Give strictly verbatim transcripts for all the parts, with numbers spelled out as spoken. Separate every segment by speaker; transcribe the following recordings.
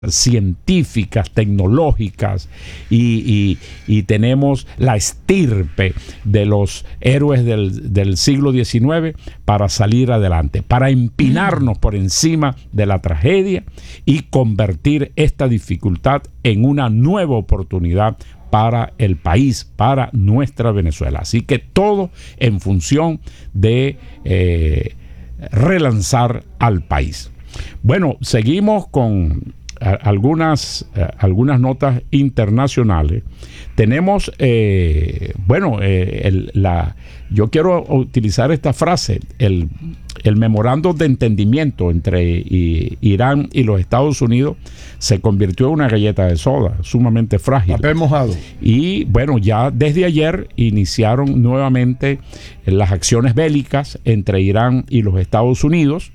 Speaker 1: científicas, tecnológicas y, y, y tenemos la estirpe de los héroes del, del siglo diecinueve para salir adelante, para empinarnos por encima de la tragedia y convertir esta dificultad en una nueva oportunidad para el país, para nuestra Venezuela. Así que todo en función de eh, relanzar al país. Bueno, seguimos con algunas, algunas notas internacionales. Tenemos, eh, bueno, eh, el, la, yo quiero utilizar esta frase, el, el memorando de entendimiento entre y, Irán y los Estados Unidos se convirtió en una galleta de soda, sumamente frágil.
Speaker 2: Papel mojado.
Speaker 1: Y bueno, ya desde ayer iniciaron nuevamente las acciones bélicas entre Irán y los Estados Unidos.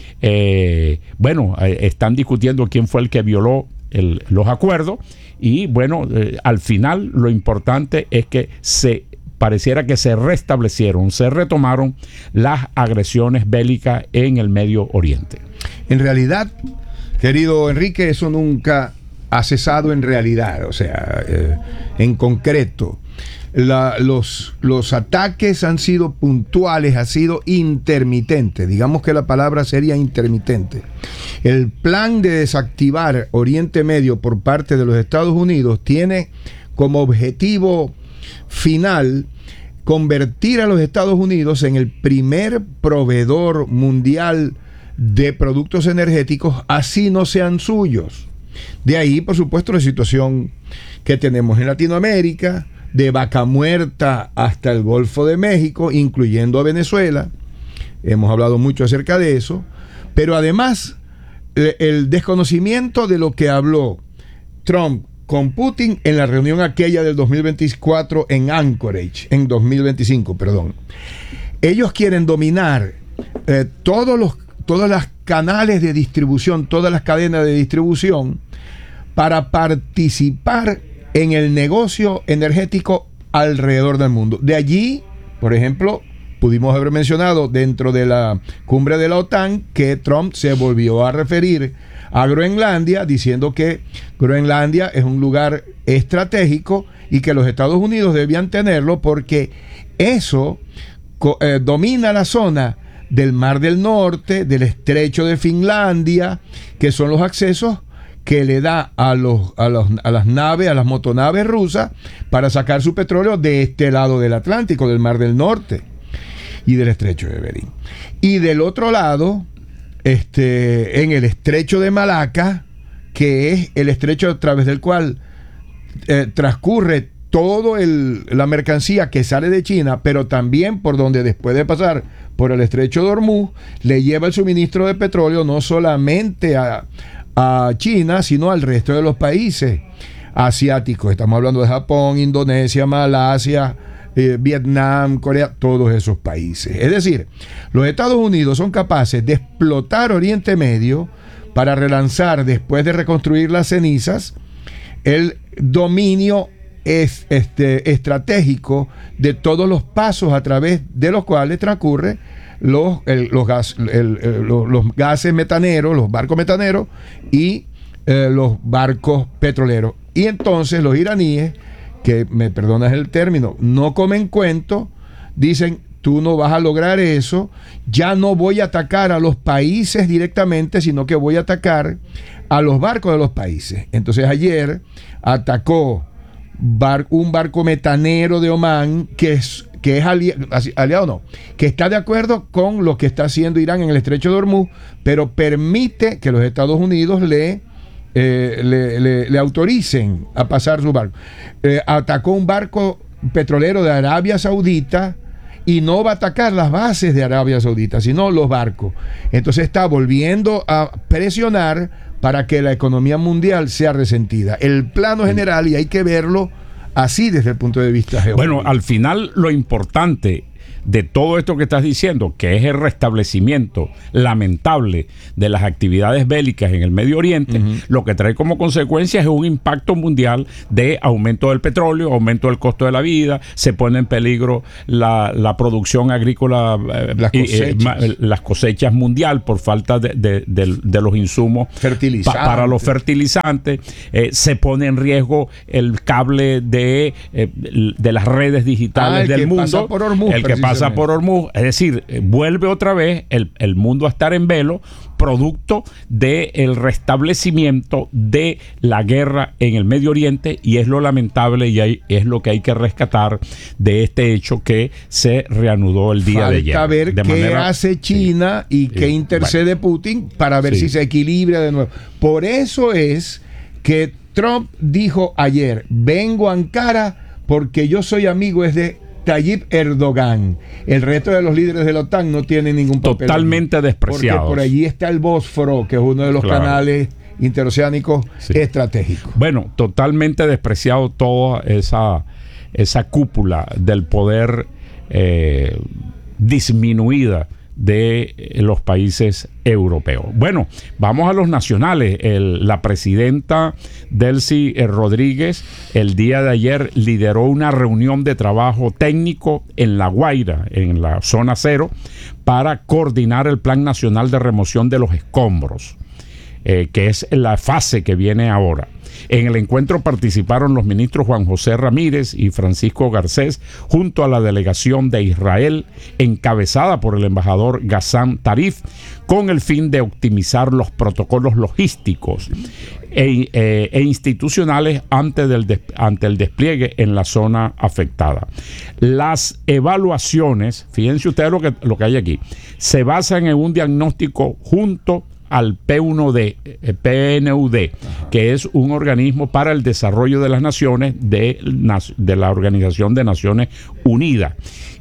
Speaker 1: Eh, bueno, eh, están discutiendo quién fue el que violó el, los acuerdos y bueno, eh, al final lo importante es que se pareciera que se restablecieron, se retomaron las agresiones bélicas en el Medio Oriente.
Speaker 2: En realidad, querido Enrique, eso nunca ha cesado en realidad, o sea, eh, en concreto. La, los, los ataques han sido puntuales, ha sido intermitente, digamos que la palabra sería intermitente. El plan de desactivar Oriente Medio por parte de los Estados Unidos tiene como objetivo final convertir a los Estados Unidos en el primer proveedor mundial de productos energéticos, así no sean suyos. De ahí, por supuesto, la situación que tenemos en Latinoamérica, de Vaca Muerta hasta el Golfo de México, incluyendo a Venezuela. Hemos hablado mucho acerca de eso, pero además el desconocimiento de lo que habló Trump con Putin en la reunión aquella del dos mil veinticuatro en Anchorage, en dos mil veinticinco, perdón. Ellos quieren dominar eh, todos los todas las canales de distribución, todas las cadenas de distribución para participar en el negocio energético alrededor del mundo. De allí, por ejemplo, pudimos haber mencionado dentro de la cumbre de la OTAN que Trump se volvió a referir a Groenlandia diciendo que Groenlandia es un lugar estratégico y que los Estados Unidos debían tenerlo porque eso eh, domina la zona del Mar del Norte, del Estrecho de Finlandia, que son los accesos que le da a, los, a, los, a las naves, a las motonaves rusas para sacar su petróleo de este lado del Atlántico, del Mar del Norte y del Estrecho de Bering. Y del otro lado, este, en el Estrecho de Malaca, que es el estrecho a través del cual eh, transcurre toda la mercancía que sale de China, pero también por donde después de pasar por el Estrecho de Hormuz, le lleva el suministro de petróleo no solamente a a China, sino al resto de los países asiáticos. Estamos hablando de Japón, Indonesia, Malasia, eh, Vietnam, Corea, todos esos países. Es decir, los Estados Unidos son capaces de explotar Oriente Medio para relanzar, después de reconstruir las cenizas, el dominio es, este, estratégico de todos los pasos a través de los cuales transcurre Los, el, los, gas, el, el, los, los gases metaneros, los barcos metaneros y eh, los barcos petroleros. Y entonces los iraníes, que me perdonas el término, no comen cuento, dicen, tú no vas a lograr eso, ya no voy a atacar a los países directamente, sino que voy a atacar a los barcos de los países. Entonces ayer atacó bar, un barco metanero de Omán que es que es aliado, aliado no, que está de acuerdo con lo que está haciendo Irán en el Estrecho de Hormuz, pero permite que los Estados Unidos le, eh, le, le, le autoricen a pasar su barco. Eh, atacó un barco petrolero de Arabia Saudita y no va a atacar las bases de Arabia Saudita, sino los barcos. Entonces está volviendo a presionar para que la economía mundial sea resentida. El plano general, y hay que verlo así desde el punto de vista geográfico.
Speaker 1: Bueno, al final lo importante de todo esto que estás diciendo, que es el restablecimiento lamentable de las actividades bélicas en el Medio Oriente, uh-huh. lo que trae como consecuencia es un impacto mundial de aumento del petróleo, aumento del costo de la vida, se pone en peligro la, la producción agrícola, eh, las, cosechas. Eh, las cosechas mundial por falta de, de, de, de los insumos pa, para los fertilizantes, eh, se pone en riesgo el cable de, eh, de las redes digitales ah, del mundo, pasa por Hormuz, el que pasa por Hormuz, es decir, eh, vuelve otra vez el, el mundo a estar en velo, producto del restablecimiento de la guerra en el Medio Oriente, y es lo lamentable y hay, es lo que hay que rescatar de este hecho que se reanudó el día
Speaker 2: Falta
Speaker 1: de ayer.
Speaker 2: Falta ver
Speaker 1: de
Speaker 2: qué manera, hace China sí, y qué sí, intercede bueno, Putin para ver sí. si se equilibra de nuevo. Por eso es que Trump dijo ayer, vengo a Ankara porque yo soy amigo es de Tayyip Erdogan. El resto de los líderes de la OTAN no tienen ningún papel.
Speaker 1: Totalmente allí, despreciados.
Speaker 2: Porque por allí está el Bósforo, que es uno de los claro. canales interoceánicos sí. estratégicos.
Speaker 1: Bueno, totalmente despreciado toda esa, esa cúpula del poder eh, disminuida de los países europeos. Bueno, vamos a los nacionales. El, la presidenta Delcy Rodríguez el día de ayer lideró una reunión de trabajo técnico en La Guaira, en la zona cero, para coordinar el Plan Nacional de Remoción de los Escombros, eh, que es la fase que viene ahora. En el encuentro participaron los ministros Juan José Ramírez y Francisco Garcés, junto a la delegación de Israel, encabezada por el embajador Ghassan Tarif, con el fin de optimizar los protocolos logísticos e, eh, e institucionales ante, del des, ante el despliegue en la zona afectada. Las evaluaciones, fíjense ustedes lo que, lo que hay aquí, se basan en un diagnóstico junto al P uno D, P N U D, Ajá. que es un organismo para el desarrollo de las naciones de, de la Organización de Naciones Unidas.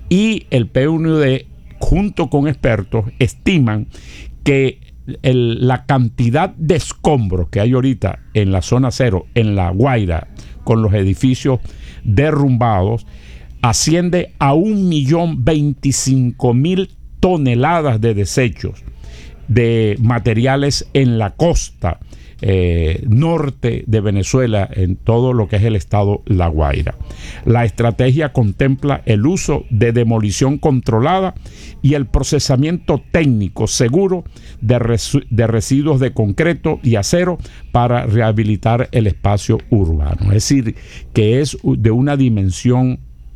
Speaker 1: Y el P uno D, junto con expertos, estiman que el, la cantidad de escombros que hay ahorita en la zona cero, en La Guaira, con los edificios derrumbados, asciende a un millón veinticinco mil toneladas de desechos de materiales en la costa eh, norte de Venezuela, en todo lo que es el estado La Guaira. La estrategia contempla el uso de demolición controlada y el procesamiento técnico seguro de, res- de residuos de concreto y acero para rehabilitar el espacio urbano. Es decir, que es de una dimensión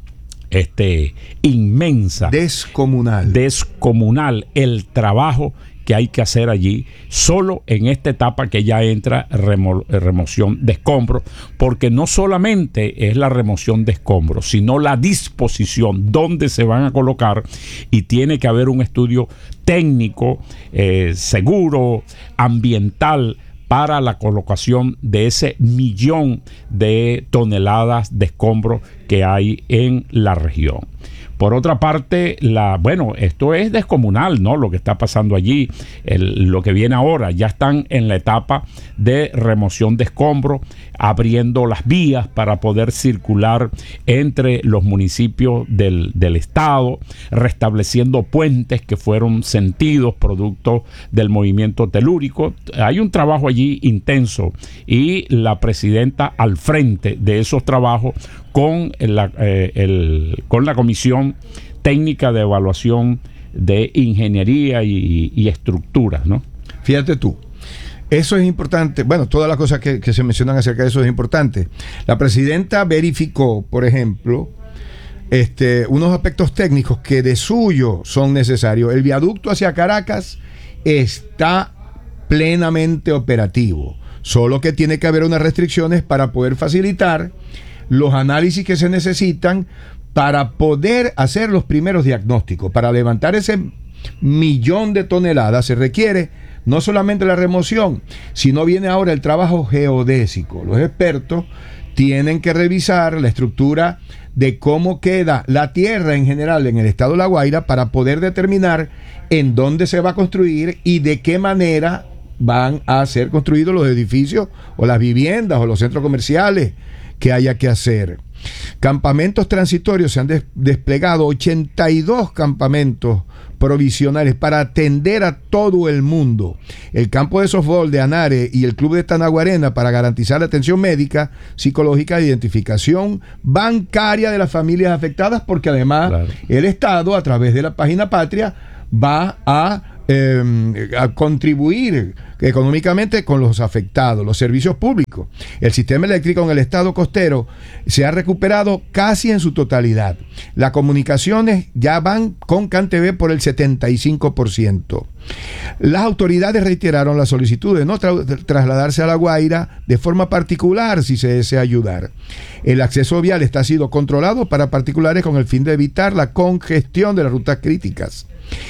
Speaker 1: este, inmensa,
Speaker 2: descomunal,
Speaker 1: descomunal el trabajo que hay que hacer allí, solo en esta etapa que ya entra remo- remoción de escombros, porque no solamente es la remoción de escombros, sino la disposición, dónde se van a colocar, y tiene que haber un estudio técnico, eh, seguro, ambiental, para la colocación de ese millón de toneladas de escombros que hay en la región. Por otra parte, la, bueno, esto es descomunal, ¿no? Lo que está pasando allí, el, lo que viene ahora, ya están en la etapa de remoción de escombros, abriendo las vías para poder circular entre los municipios del, del estado, restableciendo puentes que fueron sentidos producto del movimiento telúrico. Hay un trabajo allí intenso y la presidenta al frente de esos trabajos con la, eh, el, con la Comisión Técnica de Evaluación de Ingeniería y, y Estructuras, ¿no?
Speaker 2: Fíjate tú, eso es importante. Bueno, todas las cosas que, que se mencionan acerca de eso es importante. La presidenta verificó, por ejemplo, este, unos aspectos técnicos que de suyo son necesarios. El viaducto hacia Caracas está plenamente operativo, solo que tiene que haber unas restricciones para poder facilitar los análisis que se necesitan para poder hacer los primeros diagnósticos. Para levantar ese millón de toneladas se requiere no solamente la remoción, sino viene ahora el trabajo geodésico. Los expertos tienen que revisar la estructura de cómo queda la tierra en general en el estado de La Guaira para poder determinar en dónde se va a construir y de qué manera van a ser construidos los edificios o las viviendas o los centros comerciales que haya que hacer. Campamentos transitorios, se han des- desplegado ochenta y dos campamentos provisionales para atender a todo el mundo. El campo de softball de Anare y el club de Tanaguarena para garantizar la atención médica, psicológica e identificación bancaria de las familias afectadas, porque además claro. el Estado, a través de la página Patria, va a Eh, a contribuir económicamente con los afectados, los servicios públicos. El sistema eléctrico en el estado costero se ha recuperado casi en su totalidad. Las comunicaciones ya van con CanTV por el setenta y cinco por ciento. Las autoridades reiteraron la solicitud de no tra- trasladarse a La Guaira de forma particular si se desea ayudar. El acceso vial está siendo controlado para particulares con el fin de evitar la congestión de las rutas críticas.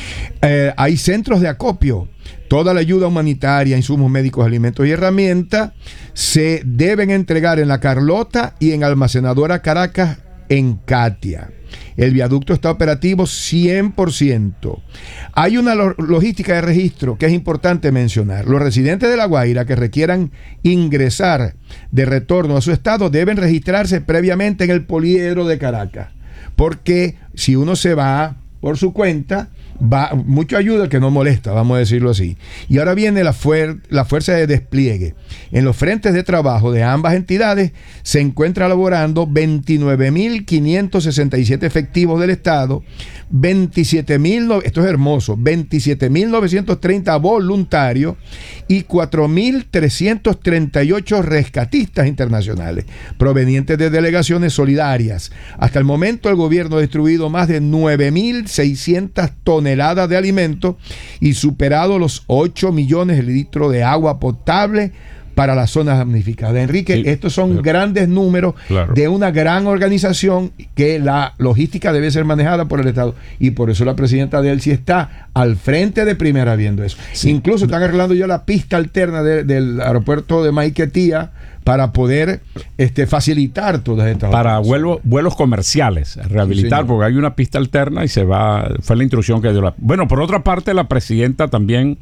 Speaker 2: Eh, hay centros de acopio. Toda la ayuda humanitaria, insumos médicos, alimentos y herramientas se deben entregar en La Carlota y en Almacenadora Caracas en Katia. El viaducto está operativo cien por ciento. Hay una lo- logística de registro que es importante mencionar. Los residentes de La Guaira que requieran ingresar de retorno a su estado deben registrarse previamente en el Poliedro de Caracas, porque si uno se va por su cuenta, va mucho ayuda que no molesta, vamos a decirlo así. Y ahora viene la, fuer- la fuerza de despliegue. En los frentes de trabajo de ambas entidades se encuentra laborando veintinueve mil quinientos sesenta y siete efectivos del Estado, veintisiete mil, esto es hermoso, veintisiete mil novecientos treinta voluntarios y cuatro mil trescientos treinta y ocho rescatistas internacionales provenientes de delegaciones solidarias. Hasta el momento el gobierno ha distribuido más de nueve mil seiscientas toneladas de alimentos y superado los ocho millones de litros de agua potable para las zonas damnificadas. Enrique, sí, estos son claro. grandes números claro. de una gran organización que la logística debe ser manejada por el Estado, y por eso la presidenta Delcy está al frente de primera viendo eso. Sí. Incluso están arreglando ya la pista alterna de, del aeropuerto de Maiquetía para poder este, facilitar todas estas
Speaker 1: para vuelos, vuelos comerciales, rehabilitar, sí, porque hay una pista alterna y se va, fue la instrucción que dio la... Bueno, por otra parte, la presidenta también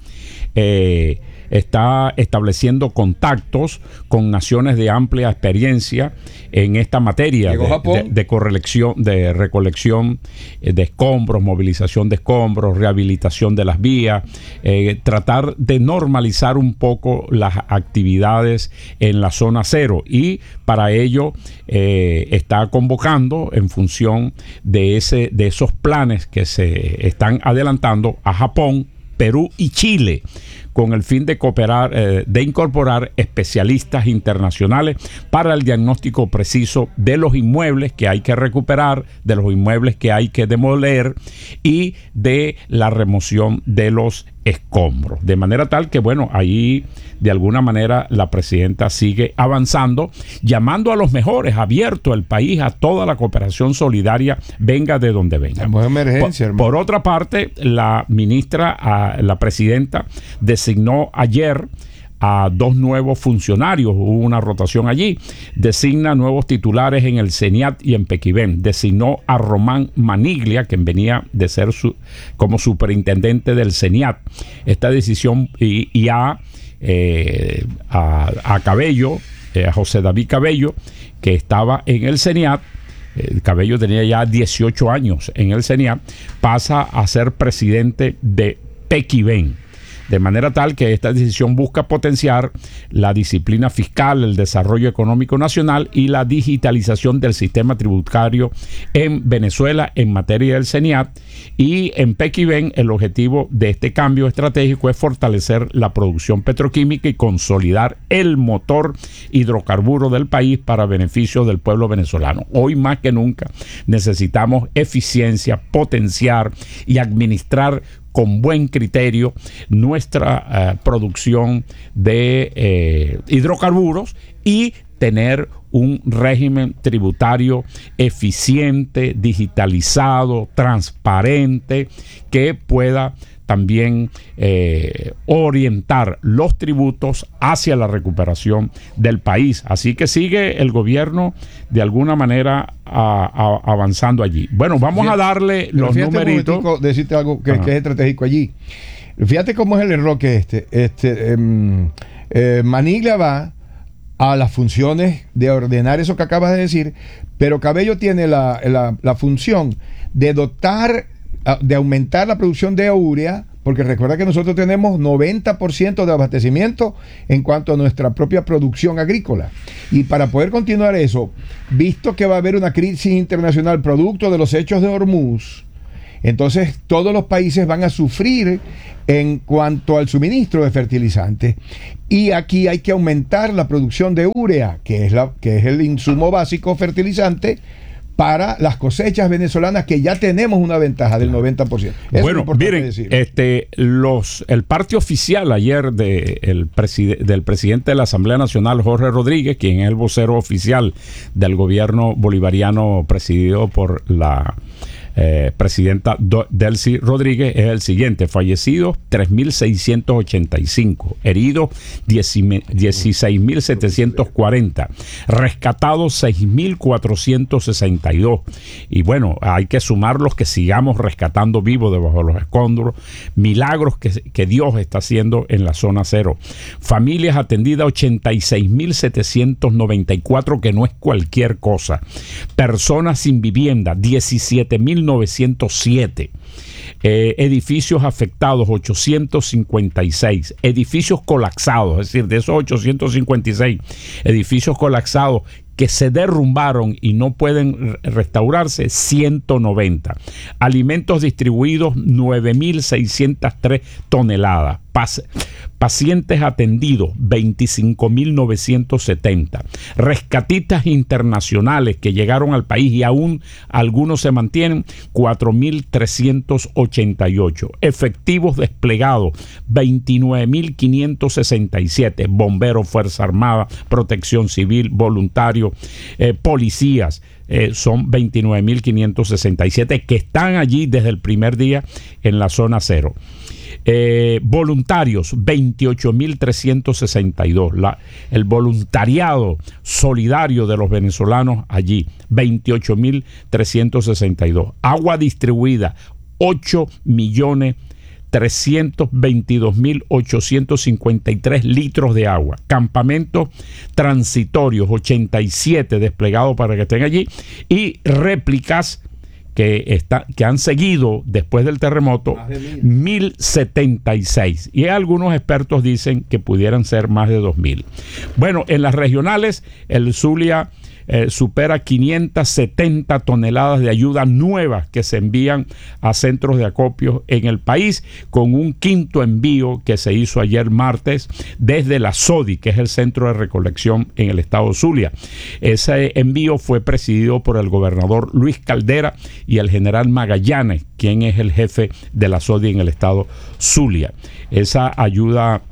Speaker 1: eh, está estableciendo contactos con naciones de amplia experiencia en esta materia de, de, de corrección, de recolección de escombros, movilización de escombros, rehabilitación de las vías, eh, tratar de normalizar un poco las actividades en la zona cero, y para ello eh, está convocando en función de ese de esos planes que se están adelantando a Japón, Perú y Chile, con el fin de cooperar, eh, de incorporar especialistas internacionales para el diagnóstico preciso de los inmuebles que hay que recuperar, de los inmuebles que hay que demoler y de la remoción de los escombros. De manera tal que, bueno, ahí de alguna manera la presidenta sigue avanzando, llamando a los mejores, abierto el país a toda la cooperación solidaria, venga de donde venga.
Speaker 2: Emergencia,
Speaker 1: por, por otra parte, la ministra, a, la presidenta, designó ayer a dos nuevos funcionarios, hubo una rotación allí, designa nuevos titulares en el CENIAT y en Pequibén, designó a Román Maniglia, quien venía de ser su, como superintendente del CENIAT, esta decisión, y, y a, eh, a, a Cabello, eh, a José David Cabello, que estaba en el CENIAT. El Cabello tenía ya dieciocho años en el CENIAT, pasa a ser presidente de Pequibén. De manera tal que esta decisión busca potenciar la disciplina fiscal, el desarrollo económico nacional y la digitalización del sistema tributario en Venezuela en materia del CENIAT. Y en Pequibén el objetivo de este cambio estratégico es fortalecer la producción petroquímica y consolidar el motor hidrocarburo del país para beneficio del pueblo venezolano. Hoy más que nunca necesitamos eficiencia, potenciar y administrar con buen criterio nuestra uh, producción de eh, hidrocarburos y tener un régimen tributario eficiente, digitalizado, transparente, que pueda también eh, orientar los tributos hacia la recuperación del país. Así que sigue el gobierno de alguna manera a, a, avanzando allí. Bueno, vamos fíjate, a darle los numeritos.
Speaker 2: Decirte algo que, que es estratégico allí. Fíjate cómo es el enroque este. este eh, eh, Maniglia va a las funciones de ordenar eso que acabas de decir, pero Cabello tiene la, la, la función de dotar, de aumentar la producción de urea, porque recuerda que nosotros tenemos noventa por ciento de abastecimiento en cuanto a nuestra propia producción agrícola. Y para poder continuar eso, visto que va a haber una crisis internacional producto de los hechos de Hormuz, entonces todos los países van a sufrir en cuanto al suministro de fertilizantes. Y aquí hay que aumentar la producción de urea, que es, la, que es el insumo básico fertilizante para las cosechas venezolanas, que ya tenemos una ventaja del noventa por ciento. Eso
Speaker 1: bueno,
Speaker 2: es
Speaker 1: miren,
Speaker 2: decirlo.
Speaker 1: este, los, el parte oficial ayer de el preside, del presidente de la Asamblea Nacional, Jorge Rodríguez, quien es el vocero oficial del gobierno bolivariano presidido por la Eh, presidenta Do- Delcy Rodríguez, es el siguiente: fallecidos tres mil seiscientos ochenta y cinco, heridos dieciséis mil setecientos cuarenta, rescatados seis mil cuatrocientos sesenta y dos, y bueno, hay que sumar los que sigamos rescatando vivos debajo de los escombros, milagros que, que Dios está haciendo en la zona cero, familias atendidas ochenta y seis mil setecientos noventa y cuatro, que no es cualquier cosa, personas sin vivienda diecisiete mil novecientos siete, eh, edificios afectados ochocientos cincuenta y seis, edificios colapsados, es decir, de esos ochocientos cincuenta y seis edificios colapsados que se derrumbaron y no pueden restaurarse, ciento noventa, alimentos distribuidos nueve mil seiscientas tres toneladas, Pas- pacientes atendidos veinticinco mil novecientos setenta, rescatistas internacionales que llegaron al país y aún algunos se mantienen, cuatro mil trescientos ochenta y ocho, efectivos desplegados veintinueve mil quinientos sesenta y siete, bomberos, Fuerza Armada, Protección Civil, voluntarios, eh, policías, eh, son veintinueve mil quinientos sesenta y siete que están allí desde el primer día en la zona cero. Eh, voluntarios veintiocho mil trescientos sesenta y dos, la, el voluntariado solidario de los venezolanos allí veintiocho mil trescientos sesenta y dos, agua distribuida ocho millones trescientos veintidós mil ochocientos cincuenta y tres litros de agua, campamentos transitorios ochenta y siete desplegados para que estén allí, y réplicas que, está, que han seguido después del terremoto, mil setenta y seis, y algunos expertos dicen que pudieran ser más de dos mil. Bueno, en las regionales, el Zulia eh, supera quinientas setenta toneladas de ayuda nuevas que se envían a centros de acopio en el país, con un quinto envío que se hizo ayer martes desde la SODI, que es el centro de recolección en el estado Zulia. Ese envío fue presidido por el gobernador Luis Caldera y el general Magallanes, quien es el jefe de la SODI en el estado Zulia. Esa ayuda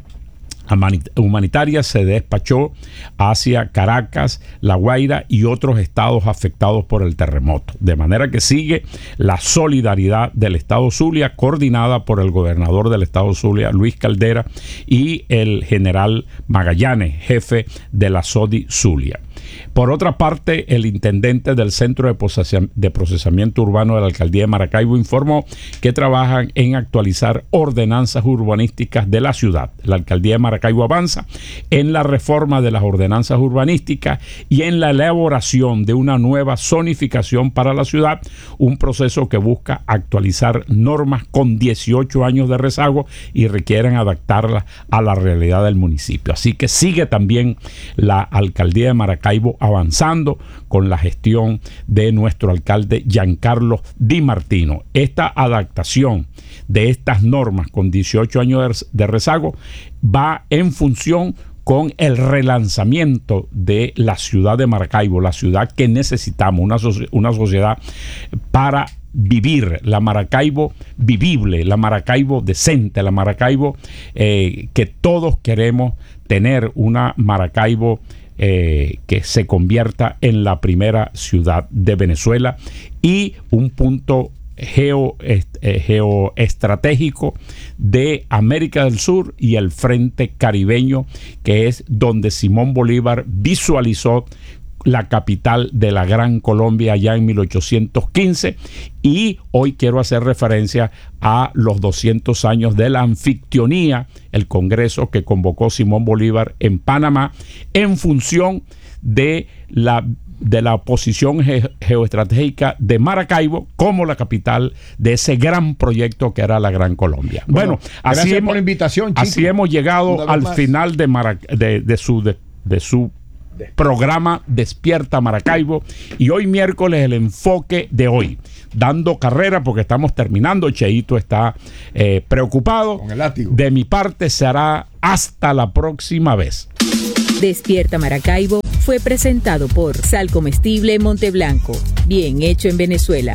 Speaker 1: humanitaria se despachó hacia Caracas, La Guaira y otros estados afectados por el terremoto. De manera que sigue la solidaridad del estado Zulia, coordinada por el gobernador del estado Zulia, Luis Caldera, y el general Magallanes, jefe de la SODI Zulia. Por otra parte, el intendente del Centro de, Procesam- de Procesamiento Urbano de la Alcaldía de Maracaibo informó que trabajan en actualizar ordenanzas urbanísticas de la ciudad. La Alcaldía de Maracaibo avanza en la reforma de las ordenanzas urbanísticas y en la elaboración de una nueva zonificación para la ciudad, un proceso que busca actualizar normas con dieciocho años de rezago y requieren adaptarlas a la realidad del municipio. Así que sigue también la Alcaldía de Maracaibo avanzando con la gestión de nuestro alcalde Giancarlo Di Martino. Esta adaptación de estas normas con dieciocho años de rezago va en función con el relanzamiento de la ciudad de Maracaibo, la ciudad que necesitamos, una, so- una sociedad para vivir, la Maracaibo vivible, la Maracaibo decente, la Maracaibo eh, que todos queremos tener, una Maracaibo Eh, que se convierta en la primera ciudad de Venezuela y un punto geo, eh, geoestratégico de América del Sur y el frente caribeño, que es donde Simón Bolívar visualizó la capital de la Gran Colombia ya en mil ochocientos quince, y hoy quiero hacer referencia a los doscientos años de la anfictionía, el congreso que convocó Simón Bolívar en Panamá en función de la de la posición ge geoestratégica de Maracaibo como la capital de ese gran proyecto que era la Gran Colombia. Bueno, bueno así, hemos,
Speaker 2: por la invitación,
Speaker 1: así hemos llegado al más. final de, Mara de, de su, de, de su programa Despierta Maracaibo, y hoy miércoles el enfoque de hoy, dando carrera porque estamos terminando. Cheito está eh, preocupado.
Speaker 2: Con el látigo.
Speaker 1: De mi parte será hasta la próxima vez.
Speaker 3: Despierta Maracaibo fue presentado por Sal Comestible Monteblanco, bien hecho en Venezuela.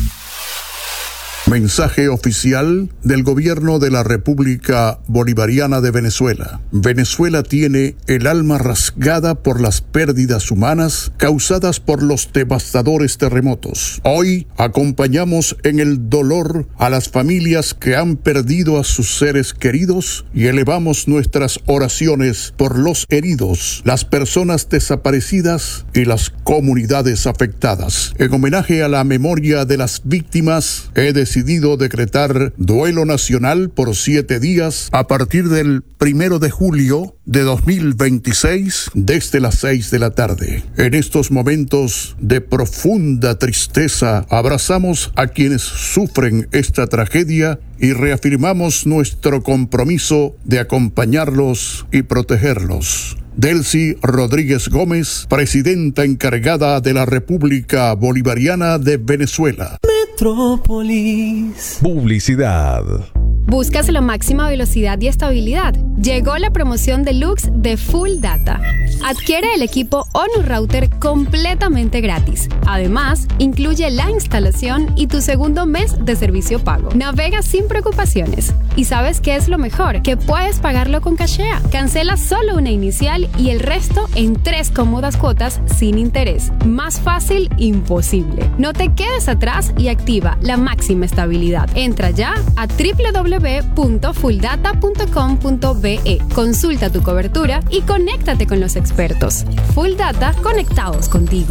Speaker 4: Mensaje oficial del Gobierno de la República Bolivariana de Venezuela. Venezuela tiene el alma rasgada por las pérdidas humanas causadas por los devastadores terremotos. Hoy acompañamos en el dolor a las familias que han perdido a sus seres queridos y elevamos nuestras oraciones por los heridos, las personas desaparecidas y las comunidades afectadas. En homenaje a la memoria de las víctimas, he decidido decidido decretar duelo nacional por siete días a partir del primero de julio de dos mil veintiséis desde las seis de la tarde. En estos momentos de profunda tristeza abrazamos a quienes sufren esta tragedia y reafirmamos nuestro compromiso de acompañarlos y protegerlos. Delcy Rodríguez Gómez, presidenta encargada de la República Bolivariana de Venezuela.
Speaker 5: Metrópolis.
Speaker 6: Publicidad.
Speaker 7: ¿Buscas la máxima velocidad y estabilidad? Llegó la promoción deluxe de Full Data. Adquiere el equipo ONU Router completamente gratis. Además, incluye la instalación y tu segundo mes de servicio pago. Navega sin preocupaciones. ¿Y sabes qué es lo mejor? Que puedes pagarlo con Cashea. Cancela solo una inicial y el resto en tres cómodas cuotas sin interés. Más fácil, imposible. No te quedes atrás y activa la máxima estabilidad. Entra ya a doble u doble u doble u punto full data punto com punto be. Consulta tu cobertura y conéctate con los expertos. Full Data, conectados contigo.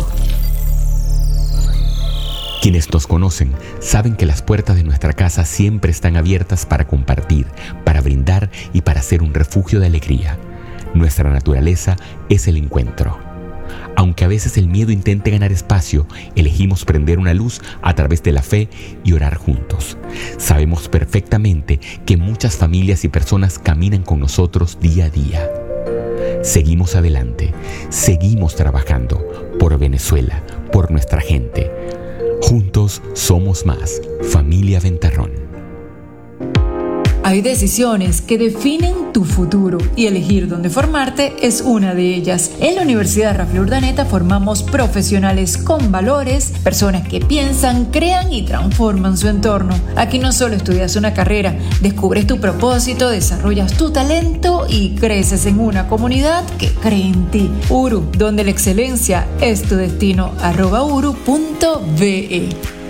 Speaker 8: Quienes nos conocen saben que las puertas de nuestra casa siempre están abiertas para compartir, para brindar y para ser un refugio de alegría. Nuestra naturaleza es el encuentro. Aunque a veces el miedo intente ganar espacio, elegimos prender una luz a través de la fe y orar juntos. Sabemos perfectamente que muchas familias y personas caminan con nosotros día a día. Seguimos adelante, seguimos trabajando por Venezuela, por nuestra gente. Juntos somos más. Familia Ventarrón.
Speaker 9: Hay decisiones que definen tu futuro y elegir dónde formarte es una de ellas. En la Universidad Rafael Urdaneta formamos profesionales con valores, personas que piensan, crean y transforman su entorno. Aquí no solo estudias una carrera, descubres tu propósito, desarrollas tu talento y creces en una comunidad que cree en ti. U R U, donde la excelencia es tu destino. arroba uru punto be.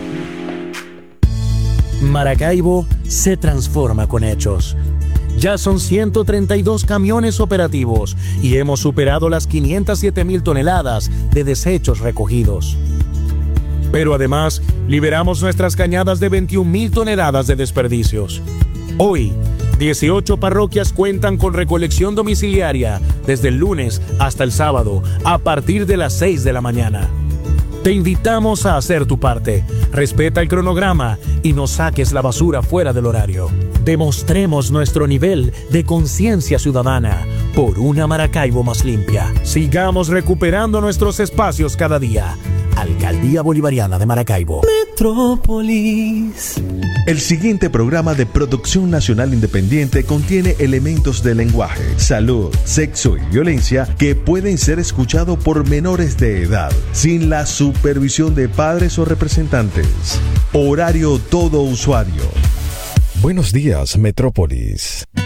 Speaker 5: Maracaibo se transforma con hechos. Ya son ciento treinta y dos camiones operativos y hemos superado las quinientas siete mil toneladas de desechos recogidos. Pero además, liberamos nuestras cañadas de veintiún mil toneladas de desperdicios. Hoy, dieciocho parroquias cuentan con recolección domiciliaria desde el lunes hasta el sábado a partir de las seis de la mañana. Te invitamos a hacer tu parte. Respeta el cronograma y no saques la basura fuera del horario. Demostremos nuestro nivel de conciencia ciudadana por una Maracaibo más limpia. Sigamos recuperando nuestros espacios cada día. Alcaldía Bolivariana de Maracaibo.
Speaker 6: Metrópolis. El siguiente programa de producción nacional independiente contiene elementos de lenguaje, salud, sexo y violencia que pueden ser escuchados por menores de edad, sin la supervisión de padres o representantes. Horario todo usuario. Buenos días, Metrópolis.